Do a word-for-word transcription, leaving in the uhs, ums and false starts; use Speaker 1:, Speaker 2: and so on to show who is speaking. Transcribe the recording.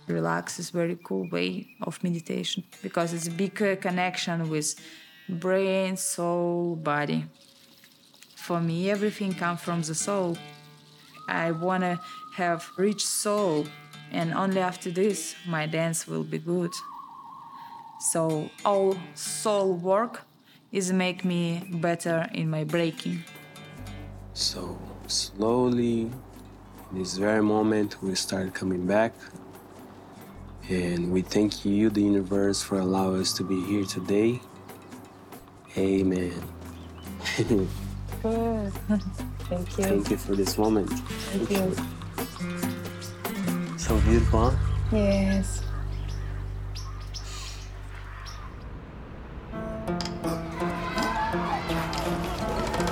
Speaker 1: relax is very cool way of meditation because it's a big uh, connection with brain, soul, body. For me, everything comes from the soul. I want to have rich soul, and only after this, my dance will be good. So all soul work is make me better in my breaking.
Speaker 2: So slowly, in this very moment, we start coming back. And we thank you, the universe, for allowing us to be here today. Amen.
Speaker 1: Good. Thank you.
Speaker 2: Thank you for this moment.
Speaker 1: Thank you.
Speaker 2: So beautiful, huh?
Speaker 1: Yes.